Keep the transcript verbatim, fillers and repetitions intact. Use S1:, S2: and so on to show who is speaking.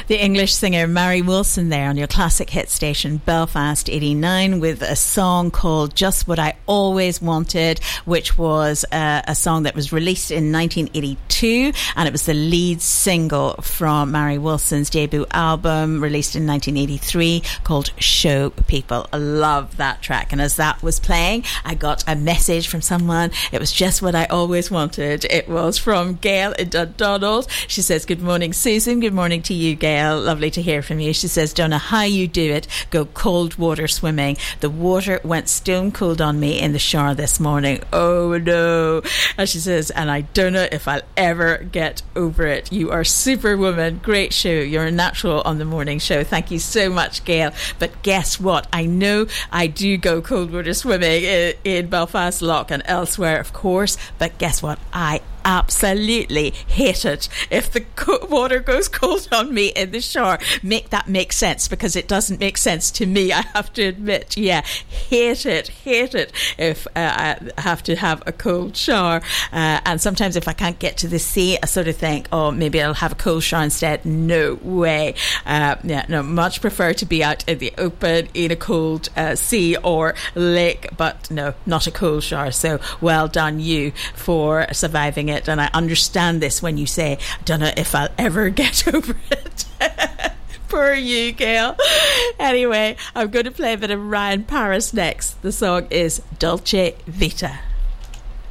S1: The English singer Mary Wilson there on your classic hit station Belfast eighty-nine with a song called Just What I Always Wanted, which was uh, a song that was released in nineteen eighty-two, and it was the lead single from Mary Wilson's debut album released in nineteen eighty-three called Show People. I love that track, and as that was playing I got a message from someone. It was just what I always wanted. It was from Gail in Dundonald. She says, good morning Susan, good morning to you Gail, lovely to hear from you. She says, don't know how you do it, go cold water swimming. The water went stone cold on me in the shower this morning. Oh no. And she says, and I don't know if I'll ever get over it. You are superwoman, great show, you're a natural on the morning show. Thank you so much Gail. But guess what, I know I do go cold water swimming in, in Belfast Lough and elsewhere of course, but guess what, I absolutely hate it if the co- water goes cold on me in the shower. Make that make sense, because it doesn't make sense to me, I have to admit. Yeah, hate it, hate it if uh, I have to have a cold shower. Uh, and sometimes if I can't get to the sea, I sort of think, oh, maybe I'll have a cold shower instead. No way. Uh, yeah, no, much prefer to be out in the open in a cold uh, sea or lake, but no, not a cold shower. So well done you for surviving it. And I understand this when you say, I don't know if I'll ever get over it. Poor you, Gail. Anyway, I'm going to play a bit of Ryan Paris next. The song is Dolce Vita.